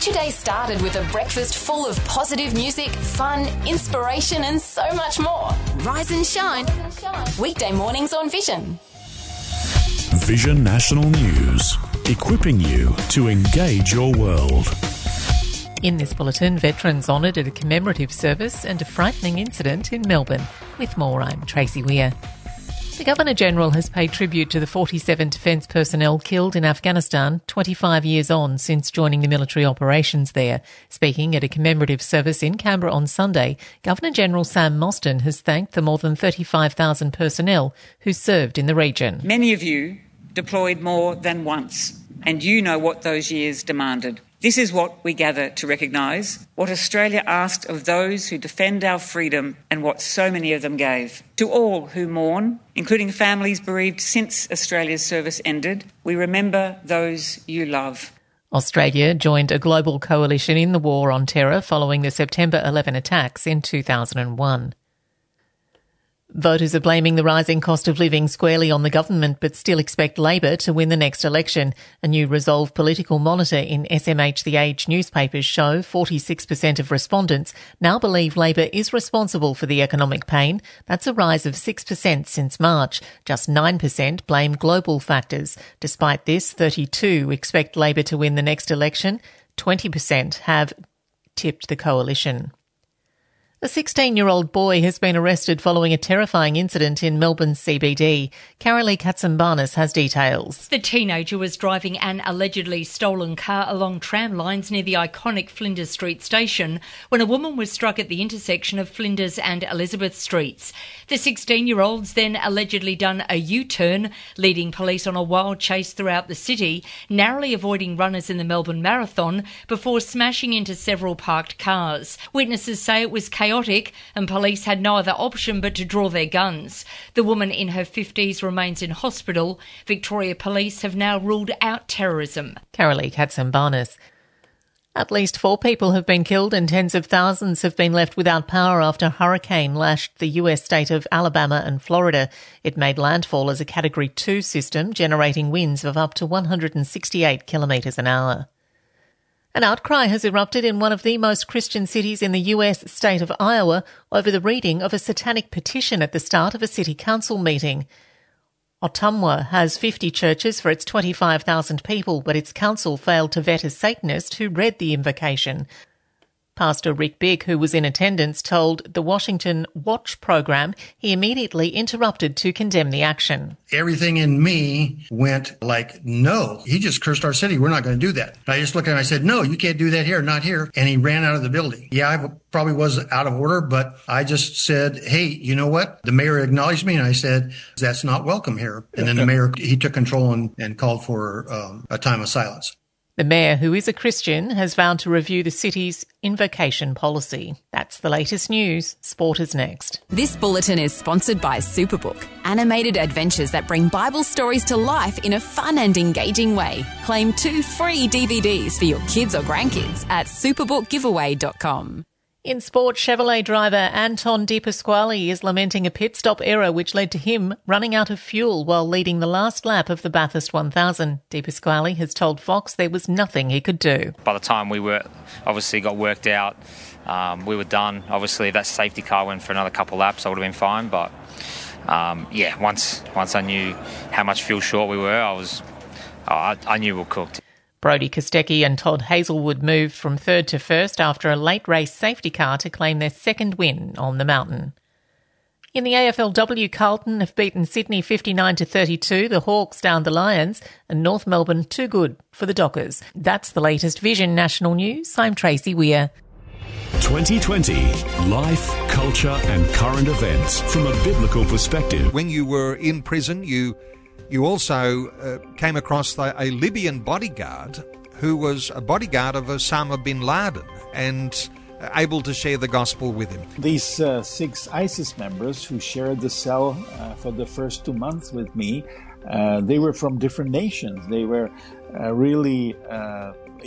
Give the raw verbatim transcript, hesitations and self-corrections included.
Get your day started with a breakfast full of positive music, fun, inspiration and so much more. Rise and shine. Weekday mornings on Vision. Vision National News, equipping you to engage your world. In this bulletin, veterans honoured at a commemorative service and a frightening incident in Melbourne. With more, I'm Tracy Weir. The Governor-General has paid tribute to the forty-seven defence personnel killed in Afghanistan twenty-five years on since joining the military operations there. Speaking at a commemorative service in Canberra on Sunday, Governor-General Sam Mostyn has thanked the more than thirty-five thousand personnel who served in the region. Many of you deployed more than once, and you know what those years demanded. This is what we gather to recognise, what Australia asked of those who defend our freedom and what so many of them gave. To all who mourn, including families bereaved since Australia's service ended, we remember those you love. Australia joined a global coalition in the war on terror following the September eleventh attacks in two thousand one. Voters are blaming the rising cost of living squarely on the government but still expect Labor to win the next election. A new Resolve political monitor in S M H The Age newspapers show forty-six percent of respondents now believe Labor is responsible for the economic pain. That's a rise of six percent since March. Just nine percent blame global factors. Despite this, thirty-two expect Labor to win the next election. twenty percent have tipped the coalition. A sixteen-year-old boy has been arrested following a terrifying incident in Melbourne's C B D. Carolee Katsambarnis has details. The teenager was driving an allegedly stolen car along tram lines near the iconic Flinders Street station when a woman was struck at the intersection of Flinders and Elizabeth Streets. The sixteen-year-old's then allegedly done a U-turn, leading police on a wild chase throughout the city, narrowly avoiding runners in the Melbourne Marathon before smashing into several parked cars. Witnesses say it was chaotic and police had no other option but to draw their guns. The woman in her fifties remains in hospital. Victoria Police have now ruled out terrorism. Carolee Katsambarnis. At least four people have been killed and tens of thousands have been left without power after a hurricane lashed the U S state of Alabama and Florida. It made landfall as a Category two system, generating winds of up to one hundred sixty-eight kilometres an hour. An outcry has erupted in one of the most Christian cities in the U S state of Iowa over the reading of a satanic petition at the start of a city council meeting. Ottumwa has fifty churches for its twenty-five thousand people, but its council failed to vet a Satanist who read the invocation. Pastor Rick Bick, who was in attendance, told the Washington Watch program he immediately interrupted to condemn the action. Everything in me went like, no, he just cursed our city. We're not going to do that. And I just looked at him and I said, no, you can't do that here, not here. And he ran out of the building. Yeah, I probably was out of order, but I just said, hey, you know what? The mayor acknowledged me and I said, that's not welcome here. And then the mayor, he took control and, and called for um, a time of silence. The mayor, who is a Christian, has vowed to review the city's invocation policy. That's the latest news. Sport is next. This bulletin is sponsored by Superbook, animated adventures that bring Bible stories to life in a fun and engaging way. Claim two free D V Ds for your kids or grandkids at superbook giveaway dot com. In sport, Chevrolet driver Anton De Pasquale is lamenting a pit stop error which led to him running out of fuel while leading the last lap of the Bathurst one thousand. De Pasquale has told Fox there was nothing he could do. By the time we were obviously got worked out, um, we were done. Obviously, if that safety car went for another couple of laps, I would have been fine. But um, yeah, once once I knew how much fuel short we were, I was oh, I, I knew we were cooked. Brodie Kostecki and Todd Hazelwood moved from third to first after a late race safety car to claim their second win on the mountain. In the A F L W, Carlton have beaten Sydney fifty-nine to thirty-two, the Hawks down the Lions, and North Melbourne too good for the Dockers. That's the latest Vision National News. I'm Tracy Weir. twenty twenty Life, Culture and Current Events from a biblical perspective. When you were in prison, you you also uh, came across the, a Libyan bodyguard who was a bodyguard of Osama bin Laden and able to share the gospel with him. These uh, six ISIS members who shared the cell uh, for the first two months with me, uh, they were from different nations. They were uh, really uh,